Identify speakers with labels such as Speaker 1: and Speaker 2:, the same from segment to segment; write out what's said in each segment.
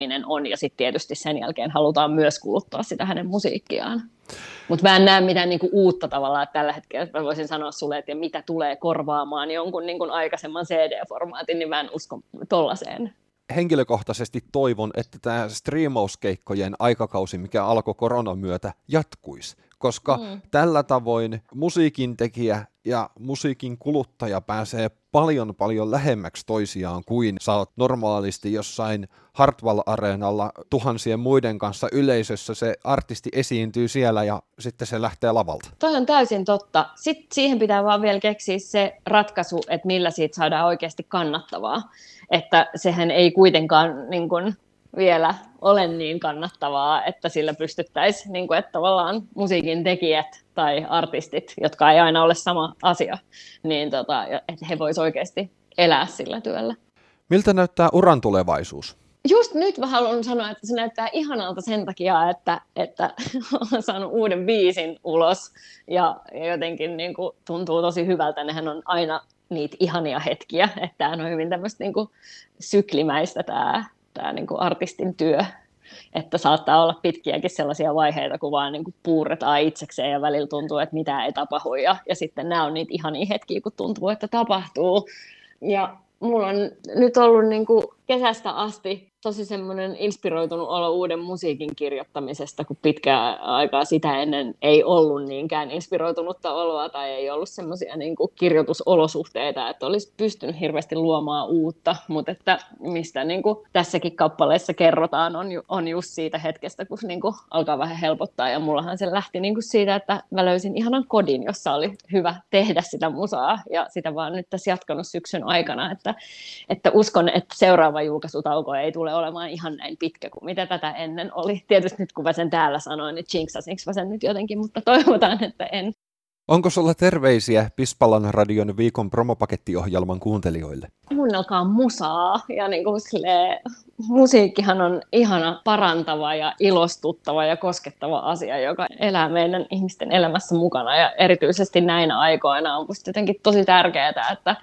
Speaker 1: on, ja sitten tietysti sen jälkeen halutaan myös kuluttaa sitä hänen musiikkiaan. Mutta mä en näe mitään niinku uutta tavallaan tällä hetkellä, mä voisin sanoa sulle, että mitä tulee korvaamaan jonkun niinku aikaisemman CD-formaatin, niin mä en usko tollaiseen.
Speaker 2: Henkilökohtaisesti toivon, että tämä striimauskeikkojen aikakausi, mikä alkoi koronan myötä, jatkuisi, koska tällä tavoin musiikin tekijä ja musiikin kuluttaja pääsee paljon lähemmäksi toisiaan kuin sä oot normaalisti jossain Hartwall-areenalla tuhansien muiden kanssa yleisössä, se artisti esiintyy siellä ja sitten se lähtee lavalta.
Speaker 1: Toi on täysin totta. Sitten siihen pitää vaan vielä keksiä se ratkaisu, että millä siitä saadaan oikeasti kannattavaa. Että sehän ei kuitenkaan niin kun vielä ole niin kannattavaa, että sillä pystyttäisiin, niin kun, että tavallaan musiikin tekijät tai artistit, jotka ei aina ole sama asia, niin että he voisivat oikeasti elää sillä työllä.
Speaker 2: Miltä näyttää uran tulevaisuus?
Speaker 1: Just nyt mä haluan sanoa, että se näyttää ihanalta sen takia, että olen saanut uuden biisin ulos ja jotenkin niin kuin tuntuu tosi hyvältä. Nehän on aina niitä ihania hetkiä, että tämä on hyvin tämmöistä niin kuin syklimäistä tämä niin kuin artistin työ. Että saattaa olla pitkiäkin sellaisia vaiheita, kun vaan niin kuin puurretaan itsekseen ja välillä tuntuu, että mitään ei tapahdu. Ja sitten nämä on niitä ihania hetkiä, kun tuntuu, että tapahtuu. Ja mulla on nyt ollut niin kuin kesästä asti tosi semmoinen inspiroitunut olo uuden musiikin kirjoittamisesta, kun pitkään aikaa sitä ennen ei ollut niinkään inspiroitunutta oloa tai ei ollut semmoisia niin kuin kirjoitusolosuhteita, että olisi pystynyt hirveästi luomaan uutta, mutta että mistä niin kuin tässäkin kappaleessa kerrotaan on just siitä hetkestä, kun niin kuin alkaa vähän helpottaa ja mullahan se lähti niin kuin siitä, että mä löysin ihanan kodin, jossa oli hyvä tehdä sitä musaa ja sitä vaan nyt tässä jatkanut syksyn aikana, että uskon, että seuraava julkaisutauko ei tule olemaan ihan näin pitkä kuin mitä tätä ennen oli. Tietysti nyt kun mä sen täällä sanoin, niin jinksasinko mä sen nyt jotenkin, mutta toivotaan, että en.
Speaker 2: Onko sulla terveisiä Pispalan radion viikon promopakettiohjelman kuuntelijoille?
Speaker 1: Kuunnelkaa musaa ja niin kuin musiikkihan on ihana, parantava ja ilostuttava ja koskettava asia, joka elää meidän ihmisten elämässä mukana ja erityisesti näinä aikoina on musta jotenkin tosi tärkeää, että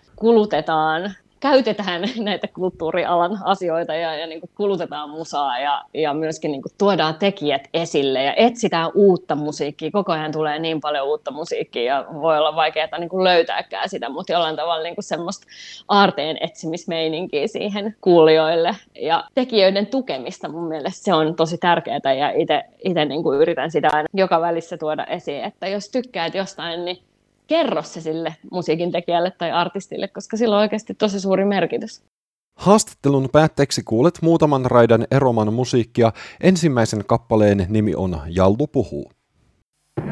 Speaker 1: käytetään näitä kulttuurialan asioita ja niin kuin kulutetaan musaa ja myöskin niin kuin tuodaan tekijät esille ja etsitään uutta musiikkia. Koko ajan tulee niin paljon uutta musiikkia ja voi olla vaikeaa niin kuin löytääkään sitä, mutta jollain tavalla niin kuin semmoista aarteen etsimismeininkiä siihen kuulijoille ja tekijöiden tukemista mun mielestä se on tosi tärkeää ja itse niin kuin yritän sitä aina joka välissä tuoda esiin, että jos tykkäät jostain, niin kerro se sille musiikin tekijälle tai artistille, koska sillä on oikeasti tosi suuri merkitys.
Speaker 2: Haastattelun päätteeksi kuulet muutaman raidan Eroman musiikkia. Ensimmäisen kappaleen nimi on Jallu puhuu.